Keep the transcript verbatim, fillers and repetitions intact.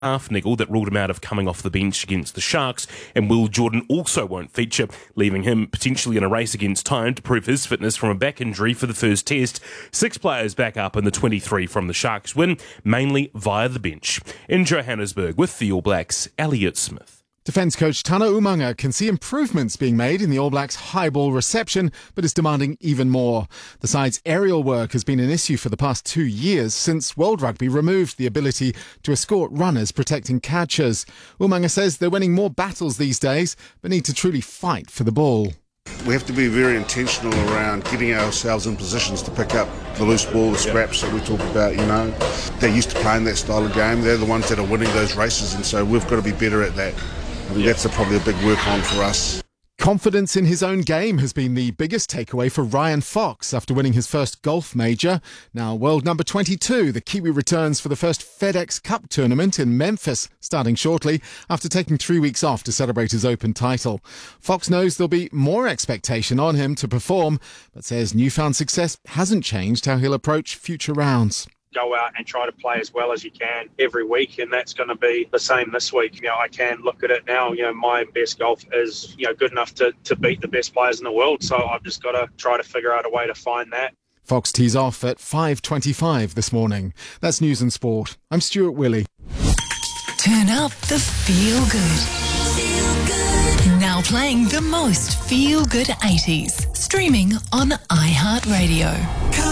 calf niggle that ruled him out of coming off the bench against the Sharks, and Will Jordan also won't feature, leaving him potentially in a race against time to prove his fitness from a back injury for the first test. Six players back up in the twenty-three from the Sharks win, mainly via the bench. In Johannesburg with the All Blacks, Elliot Smith. Defence coach Tana Umanga can see improvements being made in the All Blacks' high ball reception, but is demanding even more. The side's aerial work has been an issue for the past two years since World Rugby removed the ability to escort runners protecting catchers. Umanga says they're winning more battles these days, but need to truly fight for the ball. We have to be very intentional around getting ourselves in positions to pick up the loose ball, the scraps that we talk about, you know. They're used to playing that style of game. They're the ones that are winning those races, and so we've got to be better at that. I think that's a, probably a big work on for us. Confidence in his own game has been the biggest takeaway for Ryan Fox after winning his first golf major. Now world number twenty-two, the Kiwi returns for the first FedEx Cup tournament in Memphis, starting shortly after taking three weeks off to celebrate his Open title. Fox knows there'll be more expectation on him to perform, but says newfound success hasn't changed how he'll approach future rounds. Go out and try to play as well as you can every week, and that's going to be the same this week. You know, I can look at it now, you know, my best golf is, you know, good enough to, to beat the best players in the world, so I've just got to try to figure out a way to find that. Fox tees off at five twenty-five this morning. That's News and Sport. I'm Stuart Willey. Turn up the feel good. Feel good. Now playing the most feel good eighties. Streaming on iHeartRadio.